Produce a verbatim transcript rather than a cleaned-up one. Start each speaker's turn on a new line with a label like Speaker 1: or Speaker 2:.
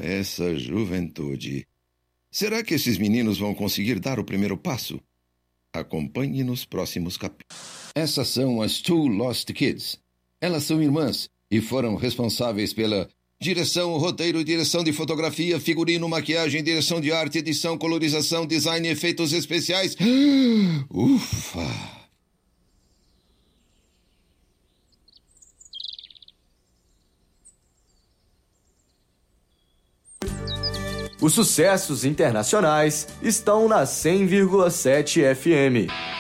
Speaker 1: essa juventude. Será que esses meninos vão conseguir dar o primeiro passo? Acompanhe nos próximos capítulos. Essas são as Two Lost Kids. Elas são irmãs e foram responsáveis pela direção, roteiro, direção de fotografia, figurino, maquiagem, direção de arte, edição, colorização, design, efeitos especiais. Ufa!
Speaker 2: Os sucessos internacionais estão na cem vírgula sete F M.